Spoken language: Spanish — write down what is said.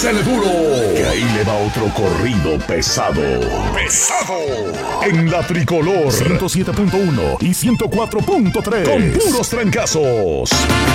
Désele duro, que ahí le va otro corrido pesado. En la Tricolor 107.1 y 104.3. Con puros trancazos.